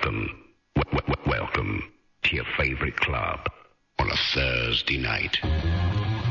Welcome to your favorite club on a Thursday night.